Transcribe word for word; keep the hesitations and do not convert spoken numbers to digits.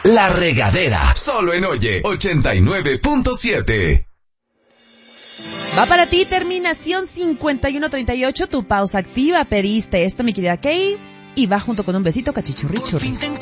La Regadera, solo en Oye ochenta y nueve punto siete. Va para ti, terminación cincuenta y uno treinta y ocho, tu pausa activa. Pediste esto, mi querida Kay, y va junto con un besito cachichurri churri.